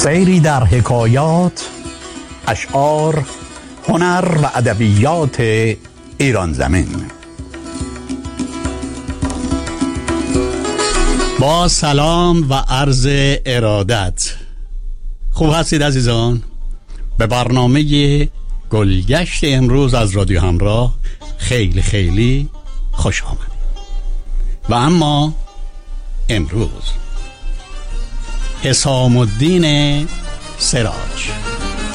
سیری در حکایات، اشعار، هنر و ادبیات ایران زمین. با سلام و عرض ارادت، خوب هستید عزیزان؟ به برنامه گلگشت امروز از رادیو همراه خیلی خیلی خوش آمدید. و اما امروز حسام الدین سراج